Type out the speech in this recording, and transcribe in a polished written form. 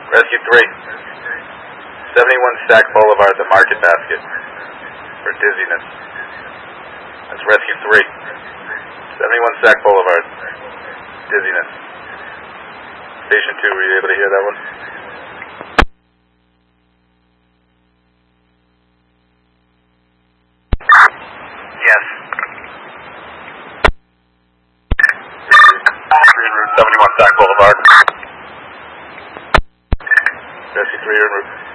Rescue 3. 71 Sac Boulevard, the Market Basket. For dizziness. That's Rescue 3. 71 Sac Boulevard. Dizziness. Station 2, were you able to hear that one? Yes. 71 Sac Boulevard. Rescue 3 en route.